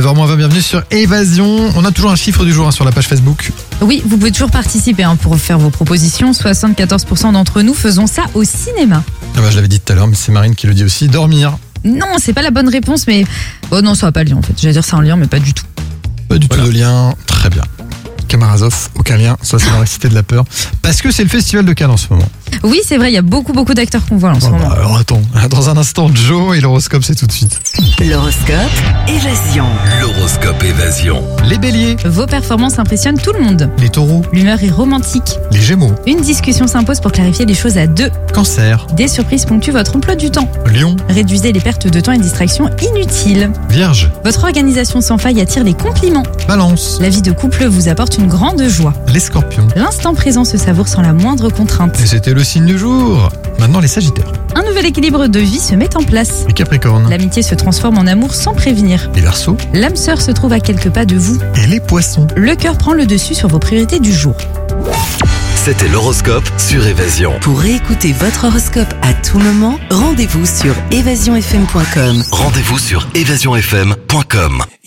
9h20, bienvenue sur Évasion. On a toujours un chiffre du jour sur la page Facebook. Oui, vous pouvez toujours participer pour faire vos propositions. 74% d'entre nous faisons ça au cinéma. Je l'avais dit tout à l'heure, mais c'est Marine qui le dit aussi. Dormir. Non, c'est pas la bonne réponse, mais... Oh non, ça n'a pas de lien en fait. J'allais dire c'est un lien, mais pas du tout. Pas du tout de lien. Très bien. Kamarazov, aucun lien. Ça, c'est dans la cité de la peur. Parce que c'est le festival de Cannes en ce moment. Oui, c'est vrai, il y a beaucoup d'acteurs qu'on voit en ce moment. Alors attends, dans un instant, Joe et l'horoscope, c'est tout de suite. L'horoscope Évasion. L'horoscope Évasion. Les béliers, Vos performances impressionnent tout le monde. les taureaux, L'humeur est romantique. les gémeaux, Une discussion s'impose pour clarifier les choses à deux. cancer, Des surprises ponctuent votre emploi du temps. lion, Réduisez les pertes de temps et distractions inutiles. vierge, Votre organisation sans faille attire les compliments. balance, La vie de couple vous apporte une grande joie. les scorpions. L'instant présent se savoure sans la moindre contrainte. Et c'était le signe du jour. Maintenant, les sagittaires, Un nouvel équilibre de vie se met en place. les capricornes, L'amitié se transforme en amour sans prévenir. les verseaux L'âme sœur se trouve à quelques pas de vous. et les poissons. Le cœur prend le dessus sur vos priorités du jour. C'était l'horoscope sur Évasion. Pour réécouter votre horoscope à tout moment, rendez-vous sur évasionfm.com. Rendez-vous sur évasionfm.com.